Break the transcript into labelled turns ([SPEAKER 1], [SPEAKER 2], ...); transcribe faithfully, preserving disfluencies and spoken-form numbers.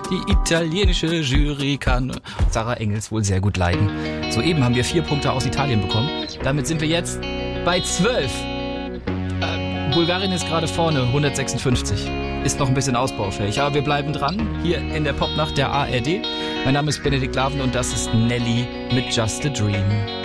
[SPEAKER 1] Die italienische Jury kann Sarah Engels wohl sehr gut leiden. Soeben haben wir vier Punkte aus Italien bekommen. Damit sind wir jetzt bei zwölf. Äh, Bulgarien ist gerade vorne, hundertsechsundfünfzig. Ist noch ein bisschen ausbaufähig, aber wir bleiben dran. Hier in der Popnacht der A R D. Mein Name ist Benedikt Laven und das ist Nelly mit Just a Dream.